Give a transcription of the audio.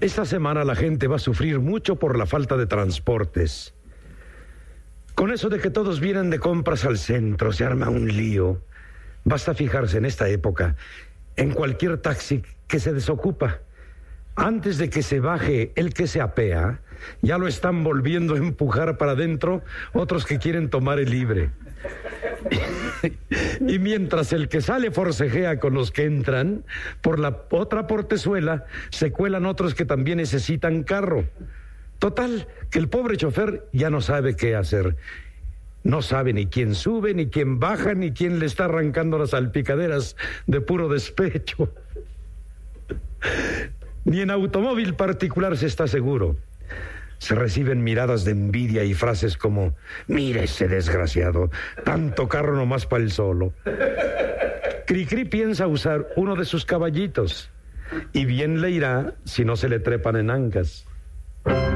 Esta semana la gente va a sufrir mucho por la falta de transportes. Con eso de que todos vienen de compras al centro, se arma un lío. Basta fijarse en esta época en cualquier taxi que se desocupa. Antes de que se baje el que se apea, ya lo están volviendo a empujar para adentro otros que quieren tomar el libre. Y mientras el que sale forcejea con los que entran, por la otra portezuela se cuelan otros que también necesitan carro. Total, que el pobre chofer ya no sabe qué hacer. No sabe ni quién sube, ni quién baja, ni quién le está arrancando las salpicaderas de puro despecho. Ni en automóvil particular se está seguro. Se reciben miradas de envidia y frases como: mire ese desgraciado, tanto carro nomás para el solo. Cricri piensa usar uno de sus caballitos, y bien le irá si no se le trepan en ancas.